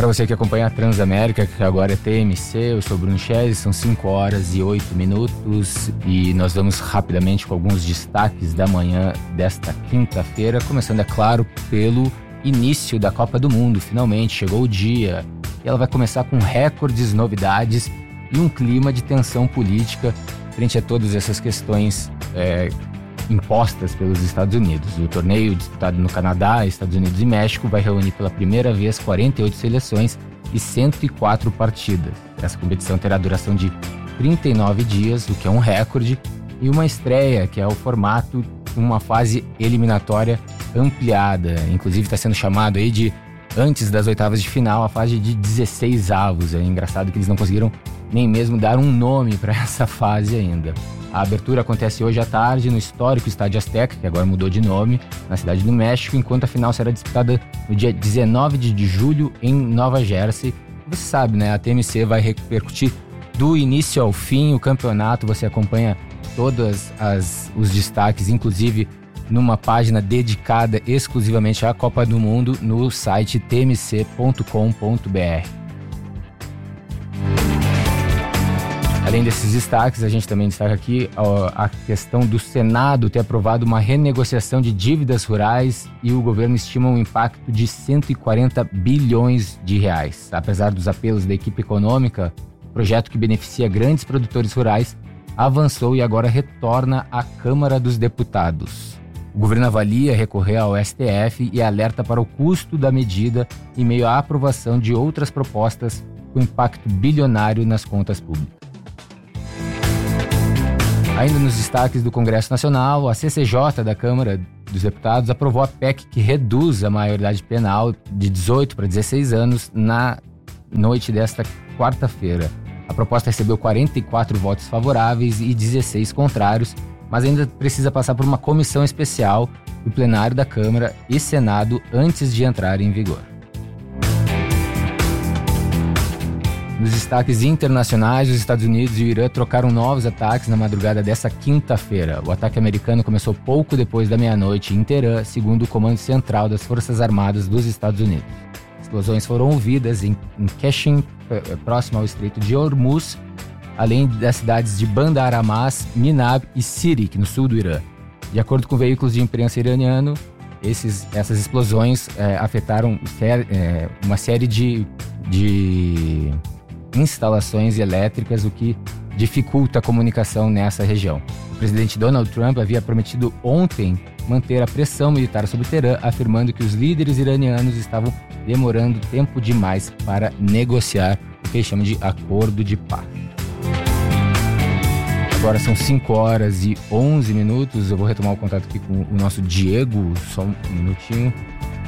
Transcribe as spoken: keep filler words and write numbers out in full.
para você que acompanha a Transamérica, que agora é T M C, eu sou Bruno Chese, são cinco horas e oito minutos e nós vamos rapidamente com alguns destaques da manhã desta quinta-feira, começando, é claro, pelo início da Copa do Mundo. Finalmente chegou o dia e ela vai começar com recordes, novidades e um clima de tensão política frente a todas essas questões é, impostas pelos Estados Unidos. O torneio disputado no Canadá, Estados Unidos e México vai reunir pela primeira vez quarenta e oito seleções e cento e quatro partidas. Essa competição terá duração de trinta e nove dias, o que é um recorde, e uma estreia, que é o formato, uma fase eliminatória ampliada. Inclusive está sendo chamado aí de, antes das oitavas de final, a fase de dezesseis avos. É engraçado que eles não conseguiram nem mesmo dar um nome para essa fase ainda. A abertura acontece hoje à tarde no histórico Estádio Azteca, que agora mudou de nome, na cidade do México, enquanto a final será disputada no dia dezenove de julho em Nova Jersey. Você sabe, né? A T M C vai repercutir do início ao fim o campeonato. Você acompanha todos as, os destaques, inclusive numa página dedicada exclusivamente à Copa do Mundo no site t m c ponto com ponto b r. Além desses destaques, a gente também destaca aqui ó, a questão do Senado ter aprovado uma renegociação de dívidas rurais e o governo estima um impacto de cento e quarenta bilhões de reais. Apesar dos apelos da equipe econômica, o projeto que beneficia grandes produtores rurais avançou e agora retorna à Câmara dos Deputados. O governo avalia recorrer ao S T F e alerta para o custo da medida em meio à aprovação de outras propostas com impacto bilionário nas contas públicas. Ainda nos destaques do Congresso Nacional, a C C J da Câmara dos Deputados aprovou a P E C que reduz a maioridade penal de dezoito para dezesseis anos na noite desta quarta-feira. A proposta recebeu quarenta e quatro votos favoráveis e dezesseis contrários, mas ainda precisa passar por uma comissão especial do plenário da Câmara e Senado antes de entrar em vigor. Nos destaques internacionais, os Estados Unidos e o Irã trocaram novos ataques na madrugada desta quinta-feira. O ataque americano começou pouco depois da meia-noite em Teherã, segundo o Comando Central das Forças Armadas dos Estados Unidos. Explosões foram ouvidas em, em Qashem, próximo ao Estreito de Hormuz, além das cidades de Bandar Abbas, Minab e Sirik, no sul do Irã. De acordo com veículos de imprensa iraniano, esses, essas explosões é, afetaram ser, é, uma série de... de instalações elétricas, o que dificulta a comunicação nessa região. O presidente Donald Trump havia prometido ontem manter a pressão militar sobre Teherã, afirmando que os líderes iranianos estavam demorando tempo demais para negociar o que ele chama de acordo de paz. Agora são cinco horas e onze minutos, eu vou retomar o contato aqui com o nosso Diego, só um minutinho.